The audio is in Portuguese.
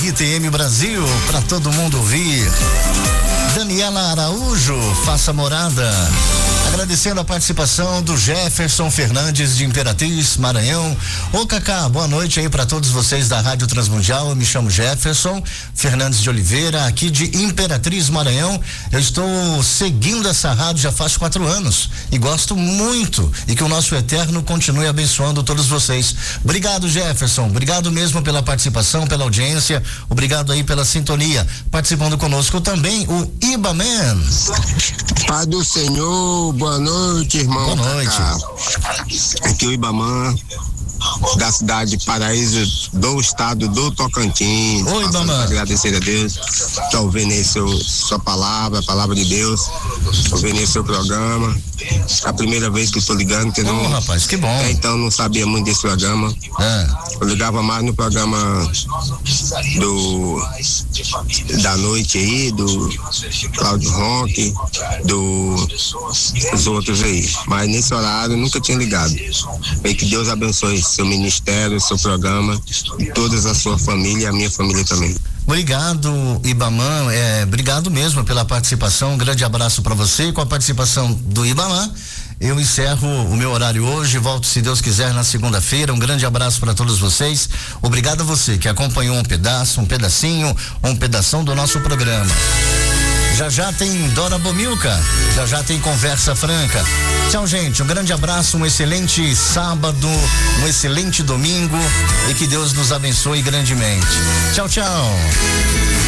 RTM Brasil, para todo mundo ouvir. Daniela Araújo, faça morada. Agradecendo a participação do Jefferson Fernandes de Imperatriz, Maranhão. Ô Cacá, boa noite aí para todos vocês da Rádio Transmundial. Eu me chamo Jefferson Fernandes de Oliveira, aqui de Imperatriz, Maranhão. Eu estou seguindo essa rádio já faz 4 anos e gosto muito, e que o nosso Eterno continue abençoando todos vocês. Obrigado, Jefferson, obrigado mesmo pela participação, pela audiência, obrigado aí pela sintonia. Participando conosco também o Ibaman. Pai do Senhor, boa noite, irmão. Boa noite. Aqui o Ibaman, da cidade de Paraíso, do estado do Tocantins. Oi, Ibaman. Agradecer a Deus, tá ouvindo aí sua palavra, a palavra de Deus, ouvindo aí seu programa. A primeira vez que eu tô ligando, que não. Rapaz, que bom. Então não sabia muito desse programa. Eu ligava mais no programa da noite aí, do Cláudio Ronque, dos outros aí. Mas nesse horário eu nunca tinha ligado. E que Deus abençoe seu ministério, seu programa, e toda a sua família e a minha família também. Obrigado, Ibaman, obrigado mesmo pela participação, um grande abraço para você. Com a participação do Ibaman, eu encerro o meu horário hoje, volto se Deus quiser na segunda-feira. Um grande abraço para todos vocês, obrigado a você que acompanhou um pedacinho, um pedação do nosso programa. Já tem Dora Bomilca, já tem Conversa Franca. Tchau, gente, um grande abraço, um excelente sábado, um excelente domingo, e que Deus nos abençoe grandemente. Tchau, tchau.